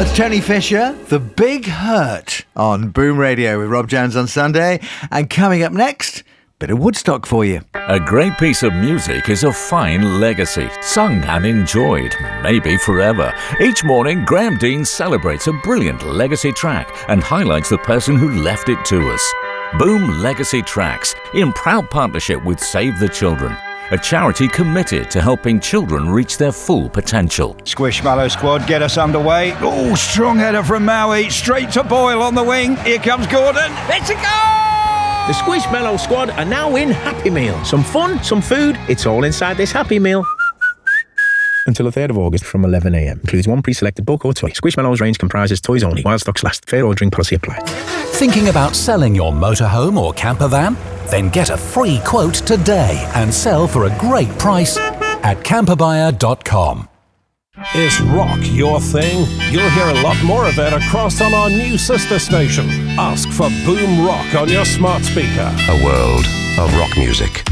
That's Tony Fisher, The Big Hurt, on Boom Radio with Rob Jones on Sunday. And coming up next, bit of Woodstock for you. A great piece of music is a fine legacy, sung and enjoyed, maybe forever. Each morning, Graham Dean celebrates a brilliant legacy track and highlights the person who left it to us. Boom Legacy Tracks, in proud partnership with Save the Children, a charity committed to helping children reach their full potential. Squishmallow squad, get us underway. Oh, strong header from Maui, straight to Boyle on the wing. Here comes Gordon. It's a goal! The Squishmallow squad are now in Happy Meal. Some fun, some food, it's all inside this Happy Meal. Until the 3rd of August from 11 a.m. Includes one pre-selected book or toy. Squishmallows range comprises toys only, while stocks last. Fair ordering policy applied. Thinking about selling your motorhome or camper van? Then get a free quote today and sell for a great price at camperbuyer.com. Is rock your thing? You'll hear a lot more of it across on our new sister station. Ask for Boom Rock on your smart speaker. A world of rock music.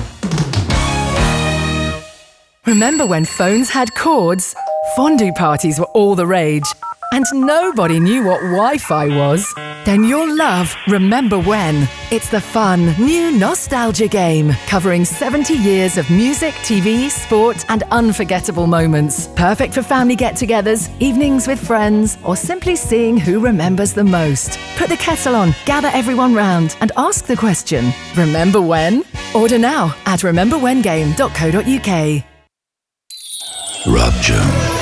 Remember when phones had cords? Fondue parties were all the rage, and nobody knew what Wi-Fi was. Then you'll love Remember When. It's the fun, new nostalgia game covering 70 years of music, TV, sport, and unforgettable moments. Perfect for family get-togethers, evenings with friends, or simply seeing who remembers the most. Put the kettle on, gather everyone round, and ask the question, remember when? Order now at rememberwhengame.co.uk. Rob Jones.